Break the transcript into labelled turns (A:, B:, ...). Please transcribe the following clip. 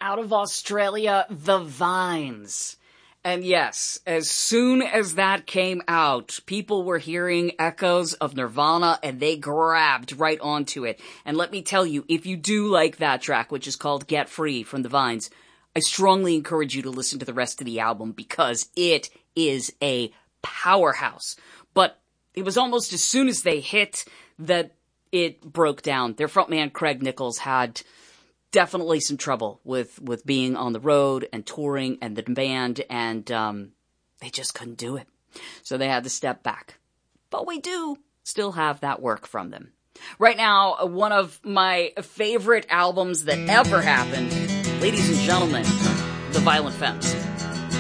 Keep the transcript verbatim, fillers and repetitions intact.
A: out of Australia, The Vines. And yes, as soon as that came out, people were hearing echoes of Nirvana and they grabbed right onto it. And let me tell you, if you do like that track, which is called Get Free from The Vines, I strongly encourage you to listen to the rest of the album because it is a powerhouse. But it was almost as soon as they hit that it broke down. Their frontman, Craig Nichols, had definitely some trouble with, with being on the road and touring and the band, and um, they just couldn't do it. So they had to step back. But we do still have that work from them. Right now, one of my favorite albums that ever happened, ladies and gentlemen, The Violent Femmes.